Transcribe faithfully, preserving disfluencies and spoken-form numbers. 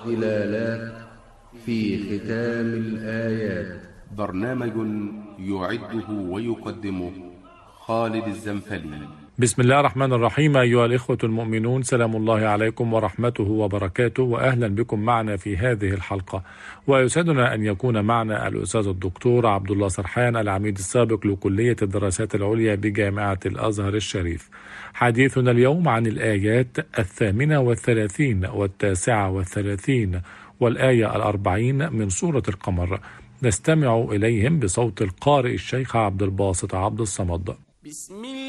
دلالات في ختام الآيات. برنامج يعده ويقدمه خالد الزنفلي. بسم الله الرحمن الرحيم. أيها الإخوة المؤمنون، سلام الله عليكم ورحمته وبركاته، وأهلا بكم معنا في هذه الحلقة. ويسعدنا أن يكون معنا الأستاذ الدكتور عبد الله سرحان، العميد السابق لكلية الدراسات العليا بجامعة الأزهر الشريف. حديثنا اليوم عن الآيات الثامنة والثلاثين والتاسعة والثلاثين والآية الأربعين من سورة القمر. نستمع إليهم بصوت القارئ الشيخ عبد الباسط عبد الصمد. بسم الله